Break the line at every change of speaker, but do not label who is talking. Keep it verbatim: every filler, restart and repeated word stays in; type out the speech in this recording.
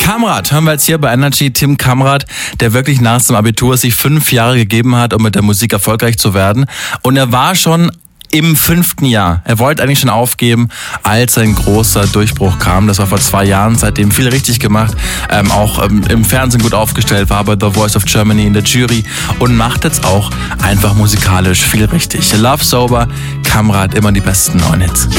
Kamrat hören wir jetzt hier bei Energy. Tim Kamrat, der wirklich nach dem Abitur sich fünf Jahre gegeben hat, um mit der Musik erfolgreich zu werden. Und er war schon im fünften Jahr. Er wollte eigentlich schon aufgeben, als ein großer Durchbruch kam. Das war vor zwei Jahren, seitdem viel richtig gemacht. Ähm, auch ähm, im Fernsehen gut aufgestellt, war bei The Voice of Germany in der Jury und macht jetzt auch einfach musikalisch viel richtig. Love Sober, Kamrat, immer die besten neuen Hits.